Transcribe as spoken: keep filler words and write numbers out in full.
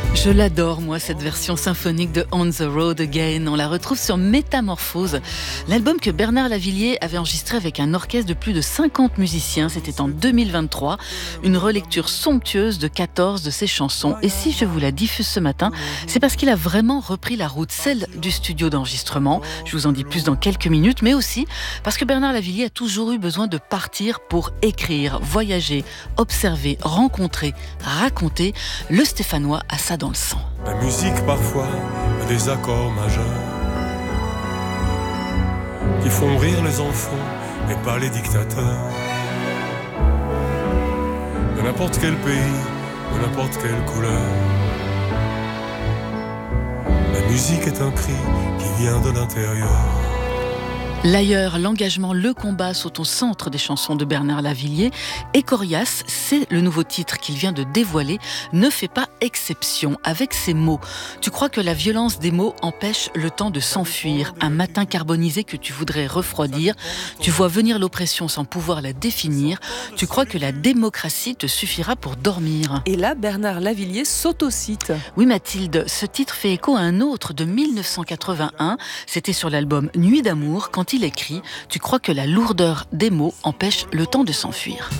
Je l'adore, moi, cette version symphonique de On the Road Again. On la retrouve sur Métamorphose, l'album que Bernard Lavilliers avait enregistré avec un orchestre de plus de cinquante musiciens. C'était en deux mille vingt-trois. Une relecture somptueuse de quatorze de ses chansons. Et si je vous la diffuse ce matin, c'est parce qu'il a vraiment repris la route, celle du studio d'enregistrement. Je vous en dis plus dans quelques minutes, mais aussi parce que Bernard Lavilliers a toujours eu besoin de partir pour écrire, voyager, observer, rencontrer, raconter. Le Stéphanois a ça dans le sang. La musique parfois a des accords majeurs qui font rire les enfants et pas les dictateurs. De n'importe quel pays, de n'importe quelle couleur. La musique est un cri qui vient de l'intérieur. L'ailleurs, l'engagement, le combat sont au centre des chansons de Bernard Lavilliers. Et Coriace, c'est le nouveau titre qu'il vient de dévoiler, ne fait pas exception avec ces mots. Tu crois que la violence des mots empêche le temps de s'enfuir, un matin carbonisé que tu voudrais refroidir. Tu vois venir l'oppression sans pouvoir la définir. Tu crois que la démocratie te suffira pour dormir. Et là, Bernard Lavilliers s'autocite. Oui Mathilde, ce titre fait écho à un autre de mille neuf cent quatre-vingt-un. C'était sur l'album Nuit d'amour, quand il écrit « Tu crois que la lourdeur des mots empêche le temps de s'enfuir ».